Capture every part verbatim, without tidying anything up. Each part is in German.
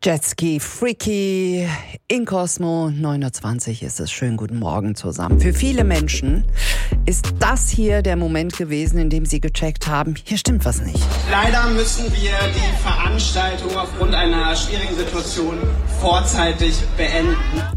Jetski Freaky in Cosmo, neun Uhr zwanzig ist es. Schönen guten Morgen zusammen. Für viele Menschen ist das hier der Moment gewesen, in dem sie gecheckt haben, hier stimmt was nicht. Leider müssen wir die Veranstaltung aufgrund einer schwierigen Situation vorzeitig beenden.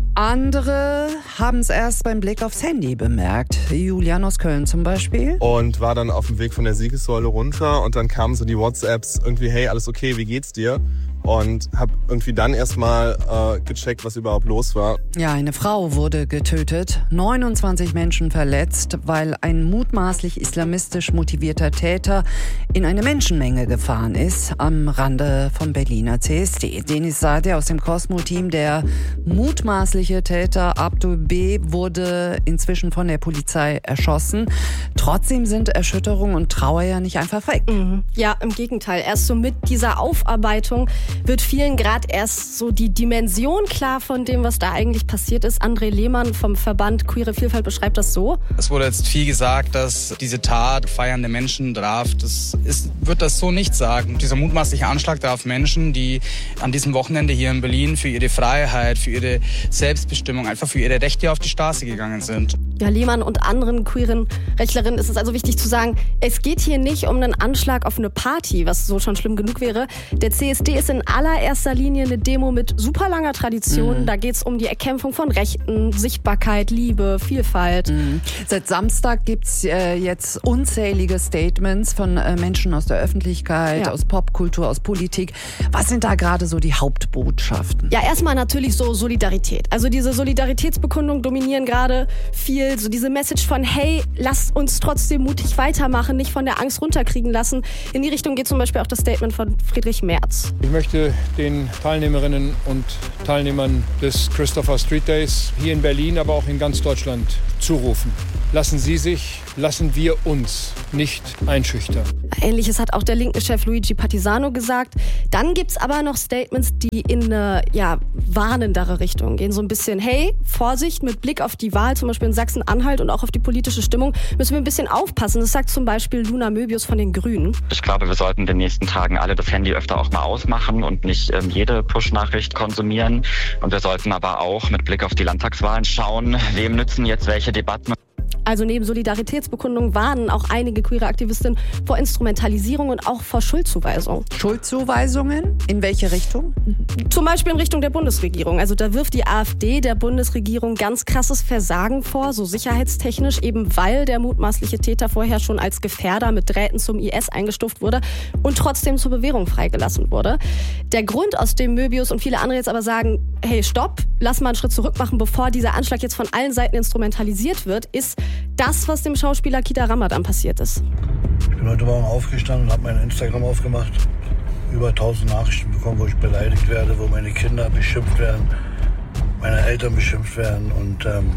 Andere haben es erst beim Blick aufs Handy bemerkt. Julian aus Köln zum Beispiel. Und war dann auf dem Weg von der Siegessäule runter und dann kamen so die WhatsApps irgendwie, hey, alles okay, wie geht's dir? Und habe irgendwie dann erstmal äh, gecheckt, was überhaupt los war. Ja, eine Frau wurde getötet, neunundzwanzig Menschen verletzt, weil ein mutmaßlich islamistisch motivierter Täter in eine Menschenmenge gefahren ist am Rande vom Berliner C S D. Denis Sade aus dem Cosmo-Team, der mutmaßliche Täter Abdul B. wurde inzwischen von der Polizei erschossen. Trotzdem sind Erschütterung und Trauer ja nicht einfach weg. Mhm. Ja, im Gegenteil. Erst so mit dieser Aufarbeitung wird vielen gerade erst so die Dimension klar von dem, was da eigentlich passiert ist. André Lehmann vom Verband Queere Vielfalt beschreibt das so. Es wurde jetzt viel gesagt, dass diese Tat feiernde Menschen traf. Das ist, wird das so nicht sagen. Dieser mutmaßliche Anschlag traf Menschen, die an diesem Wochenende hier in Berlin für ihre Freiheit, für ihre Selbstbestimmung, einfach für ihre Rechte auf die Straße gegangen sind. Ja, Lehmann und anderen queeren Rechtlerinnen ist es also wichtig zu sagen, es geht hier nicht um einen Anschlag auf eine Party, was so schon schlimm genug wäre. Der C S D ist in allererster Linie eine Demo mit super langer Tradition. Mhm. Da geht es um die Erkämpfung von Rechten, Sichtbarkeit, Liebe, Vielfalt. Mhm. Seit Samstag gibt es äh, jetzt unzählige Statements von äh, Menschen aus der Öffentlichkeit, ja. aus Popkultur, aus Politik. Was sind da gerade so die Hauptbotschaften? Ja, erstmal natürlich so Solidarität. Also diese Solidaritätsbekundungen dominieren gerade viel. So diese Message von, hey, lasst uns trotzdem mutig weitermachen, nicht von der Angst runterkriegen lassen. In die Richtung geht zum Beispiel auch das Statement von Friedrich Merz. Ich möchte den Teilnehmerinnen und Teilnehmern des Christopher Street Days hier in Berlin, aber auch in ganz Deutschland zurufen. Lassen Sie sich, lassen wir uns nicht einschüchtern. Ähnliches hat auch der linken Chef Luigi Partisano gesagt. Dann gibt's aber noch Statements, die in eine ja, warnendere Richtung gehen. So ein bisschen, hey, Vorsicht, mit Blick auf die Wahl, zum Beispiel in Sachsen-Anhalt und auch auf die politische Stimmung, müssen wir ein bisschen aufpassen. Das sagt zum Beispiel Luna Möbius von den Grünen. Ich glaube, wir sollten in den nächsten Tagen alle das Handy öfter auch mal ausmachen und nicht ähm, jede Push-Nachricht konsumieren. Und wir sollten aber auch mit Blick auf die Landtagswahlen schauen, wem nützen jetzt welche Debatten. Also neben Solidaritätsbekundungen warnen auch einige queere Aktivistinnen vor Instrumentalisierung und auch vor Schuldzuweisung. Schuldzuweisungen? In welche Richtung? Zum Beispiel in Richtung der Bundesregierung. Also da wirft die AfD der Bundesregierung ganz krasses Versagen vor, so sicherheitstechnisch, eben weil der mutmaßliche Täter vorher schon als Gefährder mit Drähten zum I S eingestuft wurde und trotzdem zur Bewährung freigelassen wurde. Der Grund, aus dem Möbius und viele andere jetzt aber sagen, hey, stopp, lass mal einen Schritt zurück machen, bevor dieser Anschlag jetzt von allen Seiten instrumentalisiert wird, ist das, was dem Schauspieler Kita Ramadan passiert ist. Ich bin heute Morgen aufgestanden und habe mein Instagram aufgemacht. Über tausend Nachrichten bekommen, wo ich beleidigt werde, wo meine Kinder beschimpft werden, meine Eltern beschimpft werden und ähm,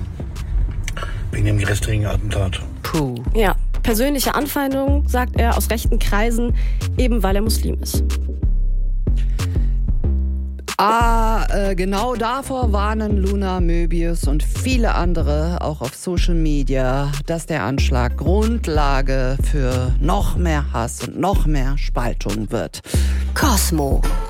wegen dem gestrigen Attentat. Puh. Ja, persönliche Anfeindung, sagt er, aus rechten Kreisen, eben weil er Muslim ist. Ah, äh, genau davor warnen Luna Möbius und viele andere auch auf Social Media, dass der Anschlag Grundlage für noch mehr Hass und noch mehr Spaltung wird. Cosmo.